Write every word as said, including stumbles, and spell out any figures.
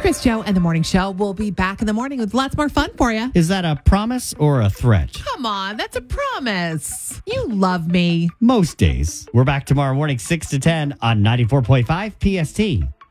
Chris, Joe, and the Morning Show. We'll be back in the morning with lots more fun for you. Is that a promise or a threat? Come on, that's a promise. You love me. Most days. We're back tomorrow morning, six to ten on ninety-four point five P S T.